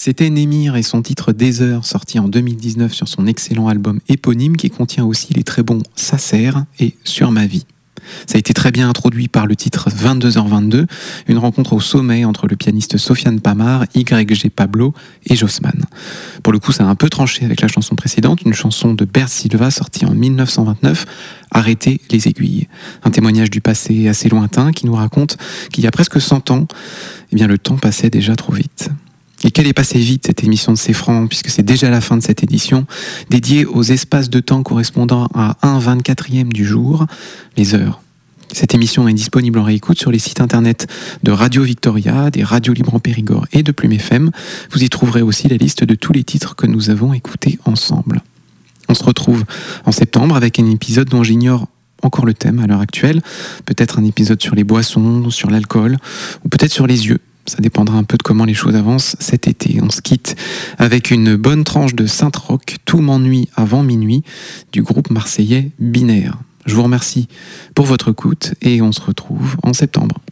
C'était Némir et son titre Des Heures, sorti en 2019 sur son excellent album éponyme qui contient aussi les très bons Ça sert et Sur ma vie. Ça a été très bien introduit par le titre 22h22, une rencontre au sommet entre le pianiste Sofiane Pamar, YG Pablo et Jossman. Pour le coup, ça a un peu tranché avec la chanson précédente, une chanson de Bert Silva sortie en 1929, Arrêtez les aiguilles. Un témoignage du passé assez lointain qui nous raconte qu'il y a presque 100 ans, eh bien, le temps passait déjà trop vite. Et qu'elle est passée vite cette émission de C'est Franc, puisque c'est déjà la fin de cette édition, dédiée aux espaces de temps correspondant à 1/24e du jour, les heures. Cette émission est disponible en réécoute sur les sites internet de Radio Victoria, des radios libres en Périgord et de Plume FM. Vous y trouverez aussi la liste de tous les titres que nous avons écoutés ensemble. On se retrouve en septembre avec un épisode dont j'ignore encore le thème à l'heure actuelle. Peut-être un épisode sur les boissons, sur l'alcool, ou peut-être sur les yeux. Ça dépendra un peu de comment les choses avancent cet été. On se quitte avec une bonne tranche de Saint-Roch, Tout m'ennuie avant minuit, du groupe marseillais Binaire. Je vous remercie pour votre écoute et on se retrouve en septembre.